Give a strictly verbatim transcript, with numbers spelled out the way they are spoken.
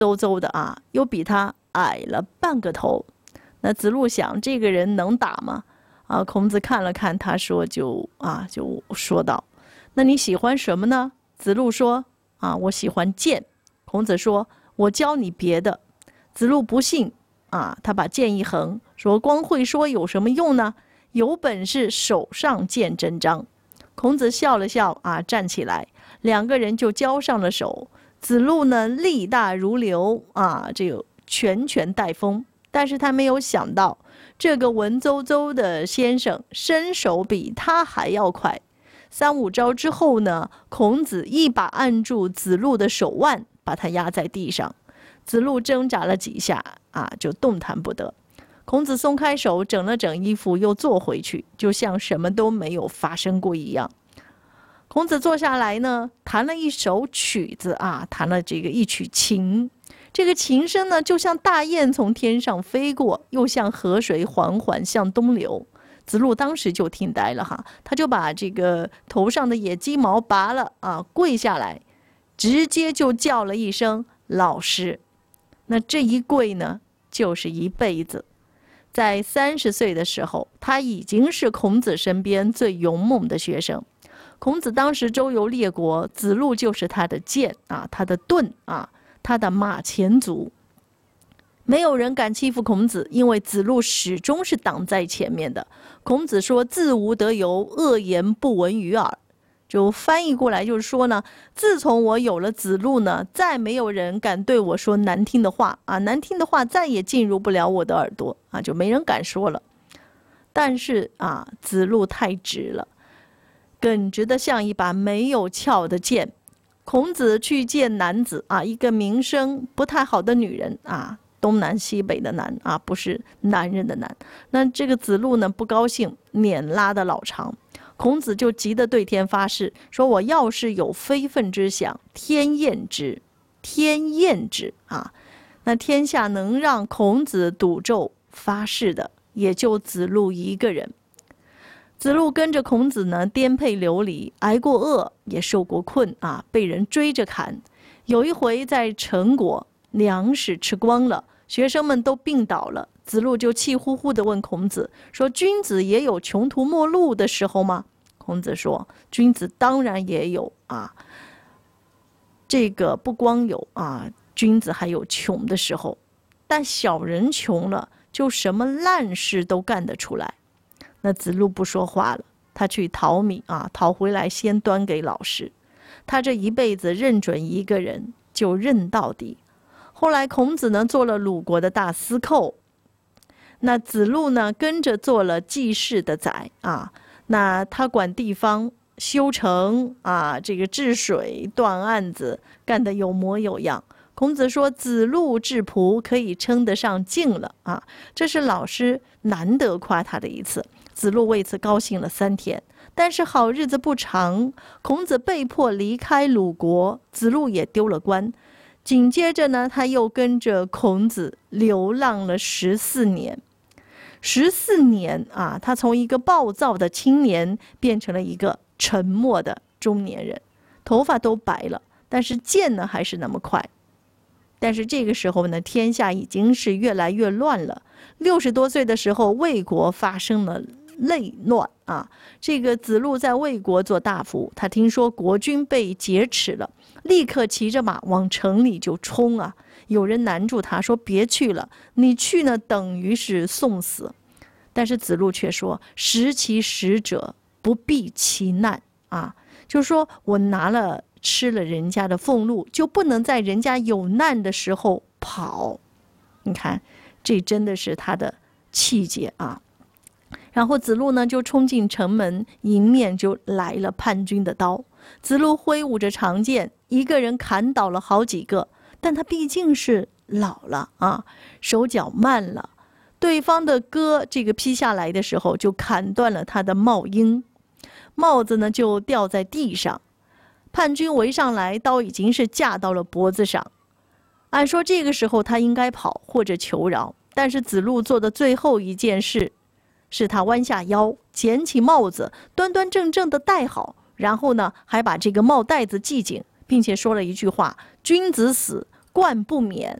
嗖嗖的啊，又比他矮了半个头。那子路想，这个人能打吗？啊，孔子看了看他，说就啊就说道：“那你喜欢什么呢？”子路说：“啊，我喜欢剑。”孔子说：“我教你别的。”子路不信啊，他把剑一横，说：“光会说有什么用呢？有本事手上见真章。”孔子笑了笑啊，站起来，两个人就交上了手。子路呢，力大如流啊，这个拳拳带风。但是他没有想到，这个文绉绉的先生身手比他还要快。三五招之后呢，孔子一把按住子路的手腕，把他压在地上。子路挣扎了几下啊，就动弹不得。孔子松开手，整了整衣服，又坐回去，就像什么都没有发生过一样。孔子坐下来呢，弹了一首曲子啊，弹了这个一曲琴。这个琴声呢，就像大雁从天上飞过，又像河水缓缓向东流。子路当时就听呆了哈，他就把这个头上的野鸡毛拔了啊，跪下来，直接就叫了一声老师。那这一跪呢，就是一辈子。在三十岁的时候，他已经是孔子身边最勇猛的学生。孔子当时周游列国，子路就是他的剑啊，他的盾啊，他的马前卒。没有人敢欺负孔子，因为子路始终是挡在前面的。孔子说：“自无得由，恶言不闻于耳。”就翻译过来就是说呢，自从我有了子路呢，再没有人敢对我说难听的话啊，难听的话再也进入不了我的耳朵啊，就没人敢说了。但是啊，子路太直了，耿直的像一把没有鞘的剑。孔子去见男子啊，一个名声不太好的女人啊，东南西北的南啊，不是男人的男。那这个子路呢，不高兴，脸拉得老长。孔子就急得对天发誓，说我要是有非分之想，天厌之，天厌之啊！那天下能让孔子赌咒发誓的，也就子路一个人。子路跟着孔子呢，颠沛流离，挨过饿，也受过困啊，被人追着砍。有一回在陈国，粮食吃光了，学生们都病倒了，子路就气呼呼地问孔子说：“君子也有穷途末路的时候吗？”孔子说：“君子当然也有啊，这个不光有啊，君子还有穷的时候，但小人穷了，就什么烂事都干得出来。”那子路不说话了，他去淘米啊，淘回来先端给老师。他这一辈子认准一个人就认到底。后来孔子呢做了鲁国的大司寇，那子路呢跟着做了季氏的宰啊。那他管地方修城啊，这个治水断案子，干得有模有样。孔子说：“子路治仆，可以称得上敬了啊！”这是老师难得夸他的一次。子路为此高兴了三天。但是好日子不长，孔子被迫离开鲁国，子路也丢了官。紧接着呢，他又跟着孔子流浪了十四年。十四年啊，他从一个暴躁的青年变成了一个沉默的中年人，头发都白了，但是剑呢还是那么快。但是这个时候呢，天下已经是越来越乱了。六十多岁的时候，魏国发生了内乱啊。这个子路在魏国做大夫，他听说国君被劫持了，立刻骑着马往城里就冲啊。有人拦住他说：“别去了，你去呢等于是送死。”但是子路却说：“食其食者，不避其难啊。”就是说我拿了吃了人家的俸禄，就不能在人家有难的时候跑。你看，这真的是他的气节啊。然后子路呢就冲进城门，迎面就来了叛军的刀。子路挥舞着长剑，一个人砍倒了好几个，但他毕竟是老了啊，手脚慢了。对方的戈这个劈下来的时候，就砍断了他的帽缨，帽子呢就掉在地上。叛军围上来，刀已经是架到了脖子上。按说这个时候他应该跑或者求饶，但是子路做的最后一件事，是他弯下腰，捡起帽子，端端正正的戴好，然后呢还把这个帽带子系紧，并且说了一句话：“君子死， 冠不免